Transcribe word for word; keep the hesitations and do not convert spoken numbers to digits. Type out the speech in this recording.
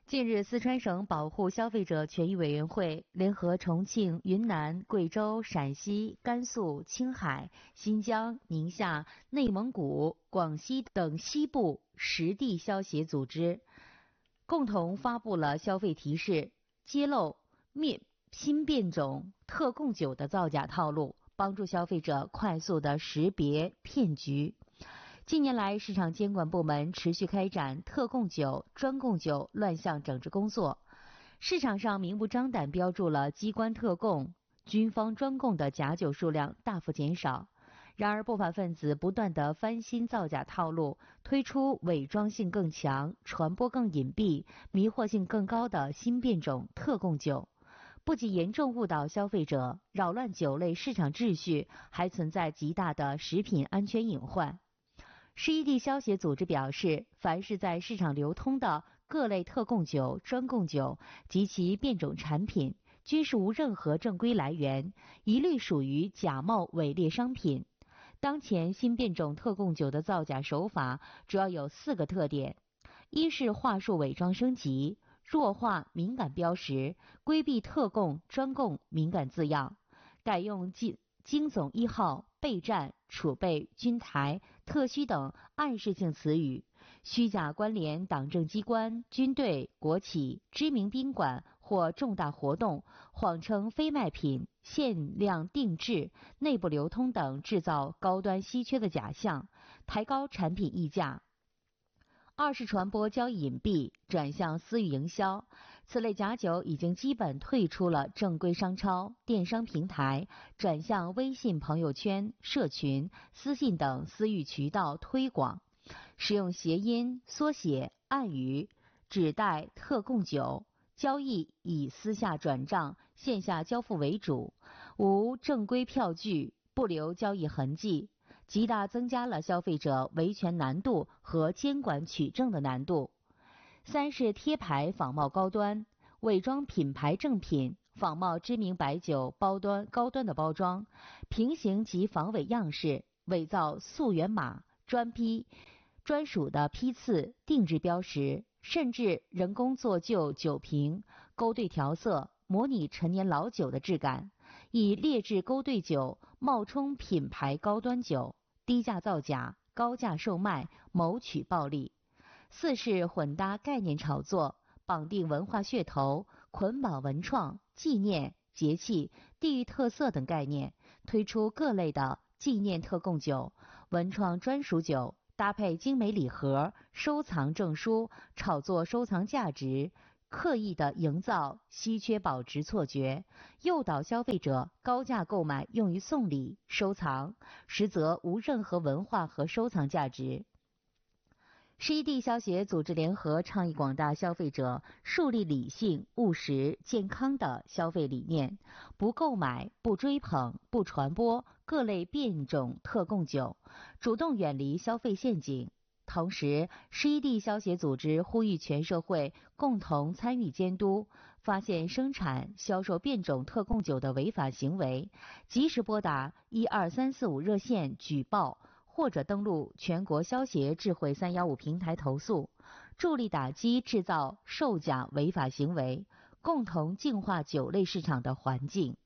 近日，四川省保护消费者权益委员会联合重庆、云南、贵州、陕西、甘肃、青海、新疆、宁夏、内蒙古、广西等西部十地消协组织，共同发布了消费提示，揭露灭新变种特供酒的造假套路，帮助消费者快速的识别骗局。近年来，市场监管部门持续开展特供酒、专供酒乱象整治工作，市场上明目张胆标注了机关特供、军方专供的假酒数量大幅减少。然而，不法分子不断地翻新造假套路，推出伪装性更强、传播更隐蔽、迷惑性更高的新变种特供酒，不仅严重误导消费者、扰乱酒类市场秩序，还存在极大的食品安全隐患。十一地消协组织表示，凡是在市场流通的各类特供酒、专供酒及其变种产品，均是无任何正规来源，一律属于假冒伪劣商品。当前新变种特供酒的造假手法主要有四个特点：一是话术伪装升级，弱化敏感标识，规避特供、专供敏感字样，改用京京总一号、备战、储备、军台、特需等暗示性词语，虚假关联党政机关、军队、国企、知名宾馆或重大活动，谎称非卖品、限量定制、内部流通等，制造高端稀缺的假象，抬高产品溢价。二是传播交易隐蔽，转向私域营销，此类假酒已经基本退出了正规商超、电商平台，转向微信朋友圈、社群、私信等私域渠道推广，使用谐音、缩写、暗语，指代特供酒，交易以私下转账、线下交付为主，无正规票据，不留交易痕迹，极大增加了消费者维权难度和监管取证的难度。三是贴牌仿冒高端，伪装品牌正品，仿冒知名白酒包端高端的包装，平行及仿伪样式，伪造溯源码、专批专属的批次、定制标识，甚至人工做旧酒瓶，勾兑调色，模拟陈年老酒的质感，以劣质勾兑酒冒充品牌高端酒，低价造假，高价售卖，谋取暴利。四是混搭概念炒作，绑定文化噱头，捆绑文创、纪念、节气、地域特色等概念，推出各类的纪念特供酒、文创专属酒，搭配精美礼盒、收藏证书，炒作收藏价值，刻意的营造稀缺保值错觉，诱导消费者高价购买用于送礼、收藏，实则无任何文化和收藏价值。十一地消协组织联合倡议广大消费者树立理性、务实、健康的消费理念，不购买、不追捧、不传播各类变种特供酒，主动远离消费陷阱。同时，十一地消协组织呼吁全社会共同参与监督，发现生产、销售变种特供酒的违法行为，及时拨打一二三四五热线举报，或者登录全国消协智慧三一五平台投诉，助力打击制造售假违法行为，共同净化酒类市场的环境。